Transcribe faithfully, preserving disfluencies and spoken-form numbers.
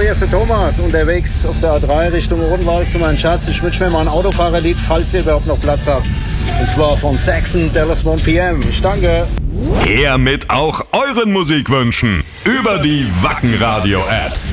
hier ist der Thomas, unterwegs auf der A drei Richtung Odenwald zu meinem Schatz. Ich wünsche mir mal ein Autofahrerlied, falls ihr überhaupt noch Platz habt. Und zwar von Saxon, Dallas one P M. Ich danke. Her mit auch euren Musikwünschen über die Wacken Radio App.